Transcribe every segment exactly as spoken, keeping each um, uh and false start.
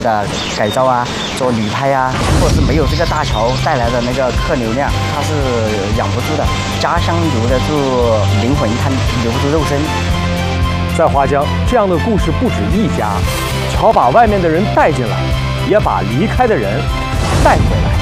的改造啊，做旅拍啊，或者是没有这个大桥带来的那个客流量，它是养不住的。家乡留得住灵魂，它留不住肉身。 在花江，这样的故事不止一家。桥把外面的人带进来，也把离开的人带回来。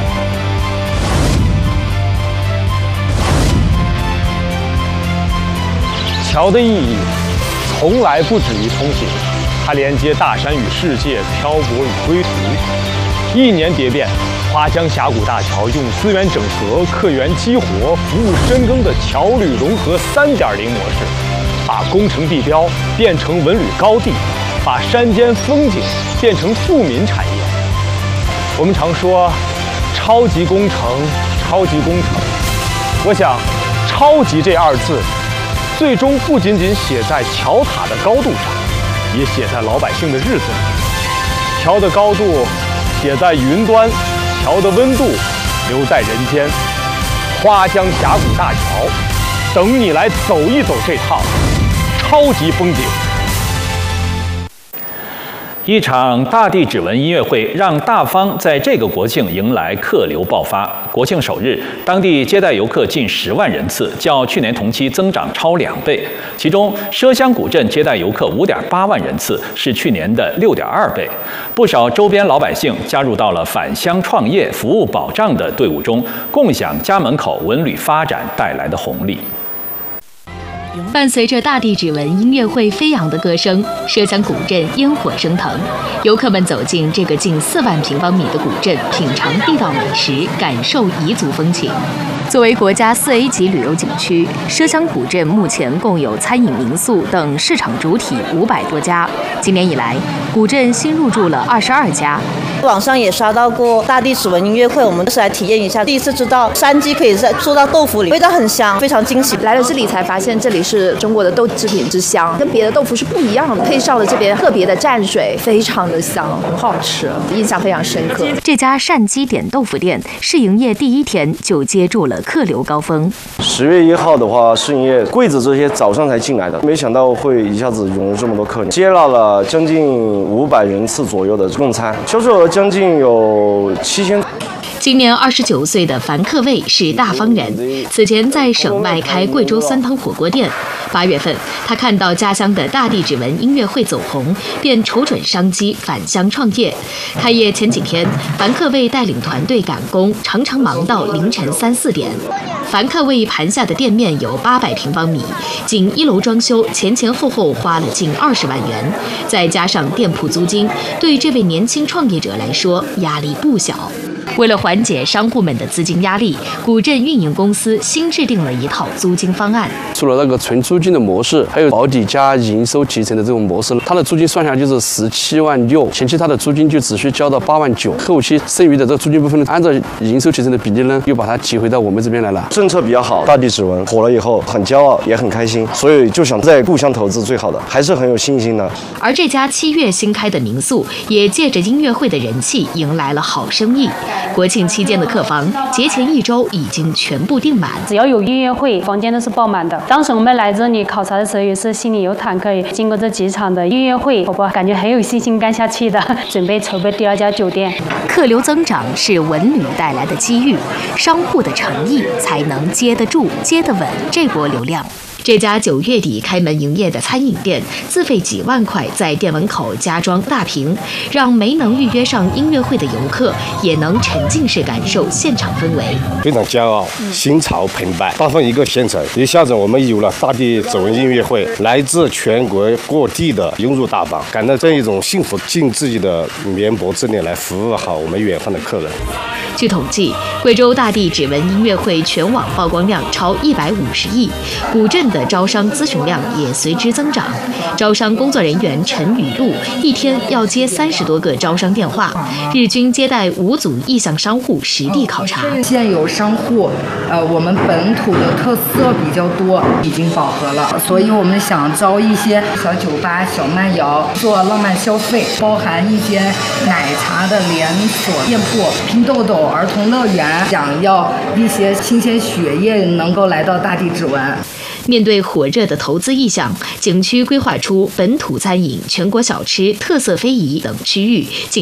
桥的意义从来不止于通行。 它连接大山与世界，漂泊与归途。一年蝶变，花江峡谷大桥用资源整合、客源激活、服务深耕的桥旅融合 三点零 模式，把工程地标变成文旅高地，把山间风景变成富民产业。我们常说超级工程，超级工程。我想，超级这二字，最终不仅仅写在桥塔的高度上。 也写在老百姓的日子里。桥的高度写在云端，桥的温度留在人间。花江峡谷大桥，等你来走一走这趟超级风景。一场大地指纹音乐会让大方在这个国庆迎来客流爆发。国庆首日，当地接待游客近十万人次，较去年同期增长超两倍。其中，麝乡古镇接待游客五点八万人次，是去年的六点二倍。不少周边老百姓加入到了返乡创业、服务保障的队伍中，共享家门口文旅发展带来的红利。 伴随着大地指纹音乐会飞扬的歌声，麝乡古镇烟火升腾。游客们走进这个近四万平方米的古镇，品尝地道美食，感受彝族风情。作为国家四 A 级旅游景区，麝乡古镇目前共有餐饮、民宿等市场主体五百多家。今年以来，古镇新入驻了二十二家。 网上也刷到过大地指纹音乐会，我们就是来体验一下。第一次知道山鸡可以在做到豆腐里，味道很香，非常惊喜。 来了这里才发现，这里是中国的豆制品之乡，跟别的豆腐是不一样的。配上了这边特别的蘸水，非常的香，很好吃，印象非常深刻。 这家善鸡点豆腐店试营业第一天就接住了客流高峰。 十月一号的话，试营业柜子这些早上才进来的，没想到会一下子涌入这么多客人，接纳了将近五百人次左右的供餐，销售额将近有七千。 今年二十九岁的樊克卫是大方人，此前在省外开贵州酸汤火锅店。八月份，他看到家乡的大地指纹音乐会走红，便瞅准商机返乡创业。开业前几天，樊克卫带领团队赶工，常常忙到凌晨三四点。樊克卫盘下的店面有八百平方米，仅一楼装修前前后后花了近二十万元，再加上店铺租金，对这位年轻创业者来说压力不小。 为了缓解商户们的资金压力，古镇运营公司新制定了一套租金方案。 除了那个纯租金的模式，还有保底加营收提成的这种模式，它的租金算下来就是十七万六，前期它的租金就只需交到八万九，后期剩余的这个租金部分，按照营收提成的比例呢，又把它提回到我们这边来了。 政策比较好，大地指纹火了以后很骄傲，也很开心，所以就想在故乡投资最好的，还是很有信心的。 而这家七月新开的民宿，也借着音乐会的人气，迎来了好生意。 国庆期间的客房，节前一周已经全部订满。 只要有音乐会，房间都是爆满的。当时我们来这里考察的时候，也是心里有忐忑。经过这几场的音乐会，我感觉很有信心干下去的，准备筹备第二家酒店。 客流增长是文旅带来的机遇，商户的诚意才能接得住、接得稳这波流量。 这家九月底开门营业的餐饮店，自费几万块在店门口加装大屏，让没能预约上音乐会的游客也能沉浸式感受现场氛围。 非常骄傲，心潮澎湃。大方一个县城，一下子我们有了大地指纹音乐会，来自全国各地的涌入大方，感到这一种幸福，尽自己的绵薄之力来服务好我们远方的客人。 据统计，贵州大地指纹音乐会全网曝光量超一百五十亿，古镇的招商咨询量也随之增长。招商工作人员陈雨露一天要接三十多个招商电话，日均接待五组意向商户实地考察。 现有商户，呃，我们本土的特色比较多，已经饱和了，所以我们想招一些小酒吧、小慢摇，做浪漫消费，包含一些奶茶的连锁店铺、拼豆豆儿童乐园，想要一些新鲜血液能够来到大地指纹。 面对火热的投资意向，景区规划出本土餐饮、全国小吃、特色非遗等区域。